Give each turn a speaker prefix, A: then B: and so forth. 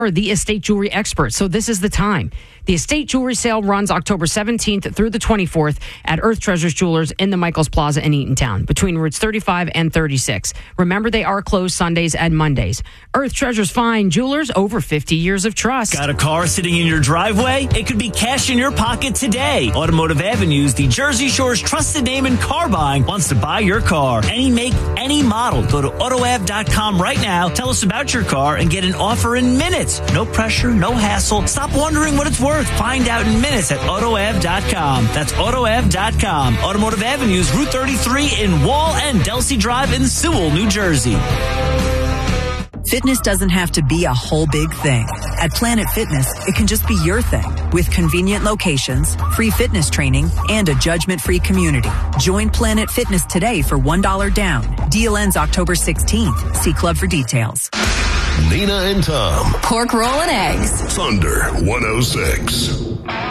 A: the estate jewelry experts, so this is the time. The estate jewelry sale runs October 17th through the 24th at Earth Treasures Jewelers in the Michaels Plaza in Eatontown, between routes 35 and 36. Remember, they are closed Sundays and Mondays. Earth Treasures Fine Jewelers, over 50 years of trust.
B: Got a car sitting in your driveway? It could be cash in your pocket today. Automotive Avenues, the Jersey Shore's trusted name in car buying, wants to buy your car. Any make, any model. Go to AutoAv.com right now. Tell us about your car and get an offer in minutes. No pressure, no hassle. Stop wondering what it's worth. Find out in minutes at AutoAv.com. That's AutoAv.com. Automotive Avenues, Route 33 in Wall and Delsey Drive in Sewell, New Jersey.
C: Fitness doesn't have to be a whole big thing. At Planet Fitness, it can just be your thing. With convenient locations, free fitness training, and a judgment-free community. Join Planet Fitness today for $1 down. Deal ends October 16th. See Club for details.
D: Nina and Tom.
E: Pork roll and eggs.
D: Thunder 106.